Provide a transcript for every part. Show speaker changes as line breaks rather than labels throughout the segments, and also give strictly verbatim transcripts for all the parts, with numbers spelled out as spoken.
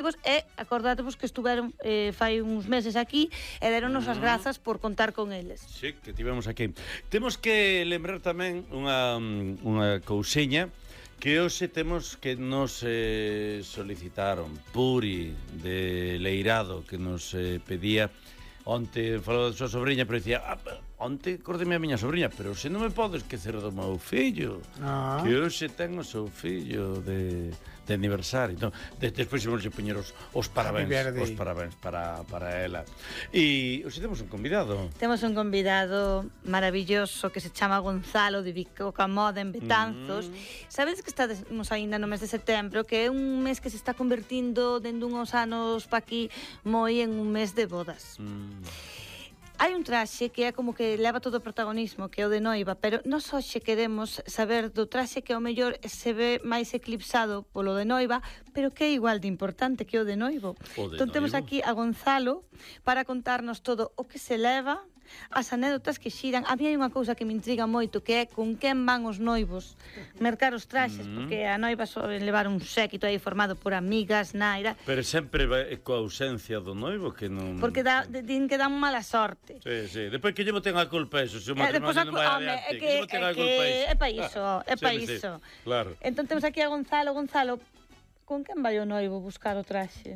noivos e acordátevos que estuveron eh, fai uns meses aquí e deronnos as grazas por contar con eles.
Sí, que tivemos aquí. Temos que lembrar tamén unha, unha cousiña que hoxe temos que nos eh, solicitaron Puri de Leirado, que nos eh, pedía onte falou da súa sobrinha, pero dicía ah, onte acordeme a miña sobrinha, pero se non me podo esquecer do meu fillo, ah. que hoxe ten o seu fillo de, de aniversario. Entón, de, despois vamos a poñer os, os parabéns, os parabéns para, para ela. E hoxe temos un convidado.
Temos un convidado maravilloso que se chama Gonzalo de Bicoca Moda en Betanzos. Mm. Sabedes que estamos aínda no mes de setembro, que é un mes que se está convertindo dende uns anos pa aquí moi en un mes de bodas. Mm. Hai un traxe que é como que leva todo o protagonismo, que é o de noiva, pero nós hoxe queremos saber do traxe que ao mellor se ve máis eclipsado polo de noiva, pero que é igual de importante que o de noivo.
O de
entón
noivo.
Temos aquí a Gonzalo para contarnos todo o que se leva, as anécdotas que xiran. A mí hai unha cousa que me intriga moito, que é con quen van os noivos mercar os traxes, mm. porque a noiva sobe levar un séquito aí formado por amigas, naira.
Pero sempre vai coa ausencia do noivo que non...
Porque dá, din que dan mala sorte.
Sí, sí. Depois que llevo ten a culpa eso, se o
eh,
matrimonio non vai adiante.
É que, que, é, que é pa iso, é pa
sí,
iso.
Sí, claro.
Entón temos aquí a Gonzalo. Gonzalo, con quen vai o noivo buscar o traxe?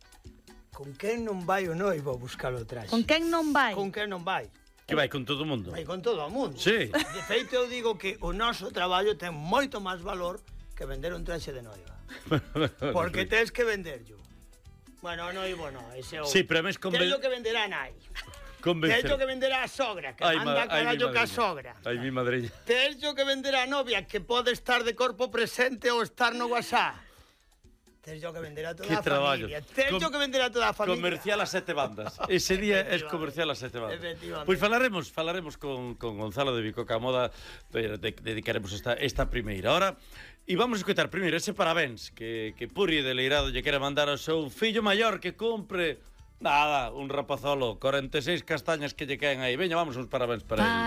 Con quen non vai o noivo a buscar o traxe?
Con quen non vai?
Con quen non vai?
Que vai con todo o mundo?
Vai con todo o mundo.
Sí.
De feito, eu digo que o noso traballo ten moito máis valor que vender un traxe de noiva. Porque tens que venderlo. Bueno, o noivo non, ese é o...
Sí, pero a mes conven...
Tens que vender a nai.
Convencer.
Tens que vender a sogra, que
ay,
manda carallo ca sogra.
Ai, mi madriña.
Tens que vender a novia, que pode estar de corpo presente ou estar no WhatsApp. Tens yo que vender a toda a familia. Tens yo que vender a toda a familia.
Comercial a sete bandas. Ese día es comercial a sete bandas. Pois pues falaremos, falaremos con, con Gonzalo de Bicoca Moda, de, de, dedicaremos esta, esta primeira hora. E vamos a escutar primeiro ese parabéns que, que Puri de Leirado lle quere mandar ao seu fillo maior que compre... Nada, un rapazolo, corenta e seis castañas que lle caen aí. Veña, vamos uns parabéns para ele.